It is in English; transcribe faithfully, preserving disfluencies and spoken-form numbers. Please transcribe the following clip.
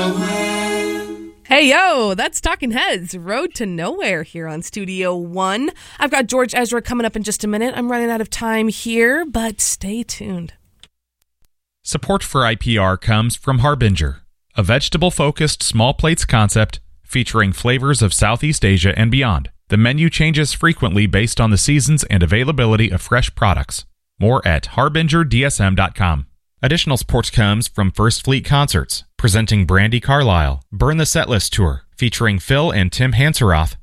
Nowhere. Hey, yo, that's Talking Heads, Road to Nowhere here on Studio One. I've got George Ezra coming up in just a minute. I'm running out of time here, but stay tuned. Support for I P R comes from Harbinger, a vegetable-focused small plates concept featuring flavors of Southeast Asia and beyond. The menu changes frequently based on the seasons and availability of fresh products. More at harbinger d s m dot com. Additional support comes from First Fleet Concerts, presenting Brandi Carlile, Burn the Setlist Tour, featuring Phil and Tim Hanseroth,